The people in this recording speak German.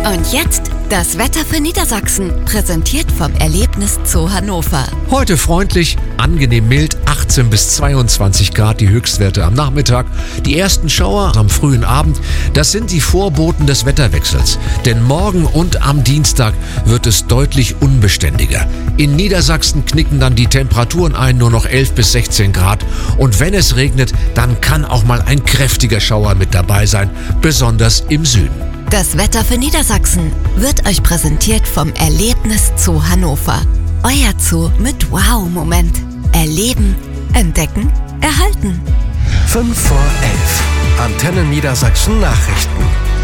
Und jetzt das Wetter für Niedersachsen, präsentiert vom Erlebnis Zoo Hannover. Heute freundlich, angenehm mild, 18 bis 22 Grad die Höchstwerte am Nachmittag. Die ersten Schauer am frühen Abend, das sind die Vorboten des Wetterwechsels. Denn morgen und am Dienstag wird es deutlich unbeständiger. In Niedersachsen knicken dann die Temperaturen ein, nur noch 11 bis 16 Grad. Und wenn es regnet, dann kann auch mal ein kräftiger Schauer mit dabei sein, besonders im Süden. Das Wetter für Niedersachsen wird euch präsentiert vom Erlebnis Zoo Hannover. Euer Zoo mit Wow-Moment. Erleben, entdecken, erhalten. 5 vor 11. Antenne Niedersachsen Nachrichten.